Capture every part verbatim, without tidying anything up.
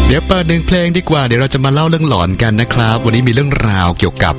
เดี๋ยวเปิดหนึ่งเพลงดีกว่าเดี๋ยวเราจะมาเล่าเรื่องหลอนกันนะครับวันนี้มีเรื่องราวเกี่ยวกับ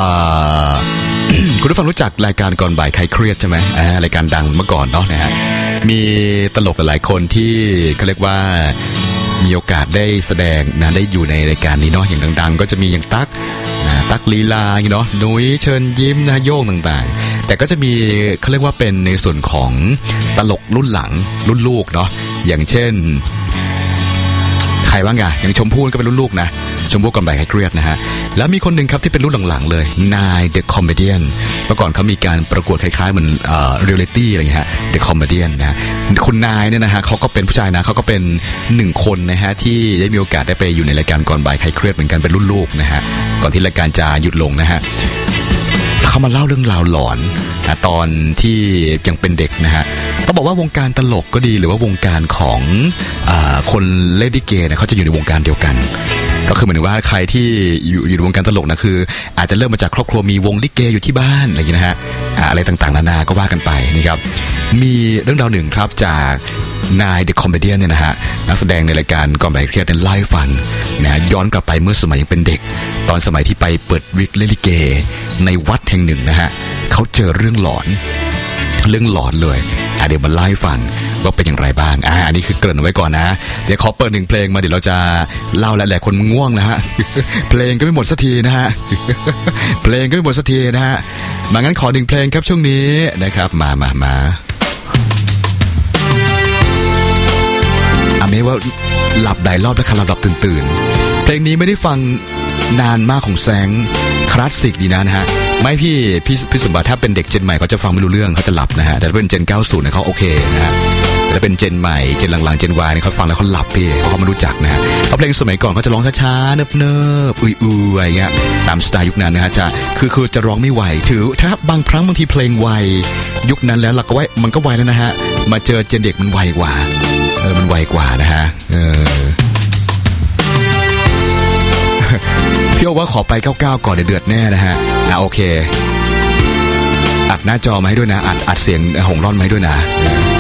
คุณผู้ฟังรู้จักรายการก่อนบ่ายใครเครียดใช่ไหมรายการดังเมื่อก่อนเนาะนะฮะมีตลกหลายคนที่เขาเรียกว่ามีโอกาสได้แสดงนะได้อยู่ในรายการนี้เนาะอย่างดังๆก็จะมีอย่างตั๊กนะตั๊กลีลาเนาะนุ้ยเชิญยิ้มนะโย่งต่างๆแต่ก็จะมีเขาเรียกว่าเป็นในส่วนของตลกรุ่นหลังรุ่นลูกเนาะอย่างเช่นใครบ้างอะอย่างชมพู่ก็เป็นรุ่นลูกนะชมพู่ก่อนบ่ายใครเครียดนะฮะแล้วมีคนหนึ่งครับที่เป็นรุ่นหลังๆเลยนายเดอะคอมเมเดี้เมื่อก่อนเขามีการประกวดคล้ายๆเหมือนเอ่อเรียลลิตี้อะไรอย่างเงี้ยฮะเดอะคอมเมเดี้นะคุณนายเนี่ยนะฮะเขาก็เป็นผู้ชายนะเขาก็เป็นหนึ่งคนนะฮะที่ได้มีโอกาสได้ไปอยู่ในรายการก่อนบ่ายใครเครียดเหมือนกันเป็นรุ่นลูกนะฮะก่อนที่รายการจะหยุดลงนะฮะเขามาเล่าเรื่องราวหลอนนะตอนที่ยังเป็นเด็กนะฮะต้องบอกว่าวงการตลกก็ดีหรือว่าวงการของอ่าคนเล่นลิเกเนี่ยเขาจะอยู่ในวงการเดียวกันก็คือหมายถึงว่าใครที่อยู่อยู่ในวงการตลกนะคืออาจจะเริ่มมาจากครอบครัวมีวงลิเกอยู่ที่บ้านอะไรอย่างนี้นะฮะอะไรต่างๆนานาก็ว่ากันไปนี่ครับมีเรื่องราวหนึ่งครับจากนายเดอะคอมเมเดี้เนี่ยนะฮะนักแสดงในรายการก่อนบ่ายเครียดเนี่ยไล่ฟันนะย้อนกลับไปเมื่อสมัยยังเป็นเด็กตอนสมัยที่ไปเปิดวิกเล่นลิเกในวัดแห่งหนึ่งนะฮะเขาเจอเรื่องหลอนเรื่องหลอนเลยอ่ะเดี๋ยวมาไล่ฟังว่าเป็นอย่างไรบ้างอ่าอันนี้คือเกริ่นไว้ก่อนนะเดี๋ยวขอเปิดหนึ่งเพลงมาเดี๋ยวเราจะเล่าและหลายคนง่วงนะฮะ เพลงก็ไม่หมดสักทีนะฮะ เพลงก็ไม่หมดสักทีนะฮะมางั้นขอหนึ่งเพลงครับช่วงนี้นะครับมามามาอ่ะไม่ว่าหลับหลายรอบแล้วค่ะหลับหลับตื่นตื่นเพลงนี้ไม่ได้ฟังนานมากของแซงคลาสสิกดีนะนะฮะไม่พี่พี่พี่สมบัติถ้าเป็นเด็กเจนใหม่เขาจะฟังไม่รู้เรื่องเขาจะหลับนะฮะแต่ถ้าเป็นเจนเก้าสิบเนี่ยเขาโอเคนะฮะแต่ถ้าเป็นเจนใหม่เจนหลังๆเจน Y เนี่ยเขาฟังแล้วเขาหลับพี่เพราะเขาไม่รู้จักนะฮะเพราะเพลงสมัยก่อนเขาจะร้องช้าๆเนิบๆอุ้ยๆอะไรเงี้ยตามสไตล์ยุคนั้นนะฮะจะคือคือจะร้องไม่ไหวถือถ้าบางครั้งบางทีเพลงไวยุคนั้นแล้วเราก็ไว้มันก็ไวแล้วนะฮะมาเจอเจนเด็กมันไวกว่าเออมันไวกว่านะฮะเออพี่โอว่าขอไปเก้าสิบเก้าก่อนเดี๋ยวเดือดแน่นะฮะอ่ะโอเคอัดหน้าจอมาให้ด้วยนะอัดอัดเสียงหงร่อนมาให้ด้วยนะ